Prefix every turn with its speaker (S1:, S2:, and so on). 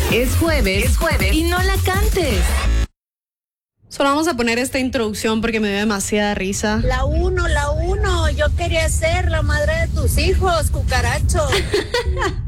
S1: Es jueves y no la cantes.
S2: Solo vamos a poner esta introducción porque me dio demasiada risa.
S3: La uno, yo quería ser la madre de tus hijos, cucaracho.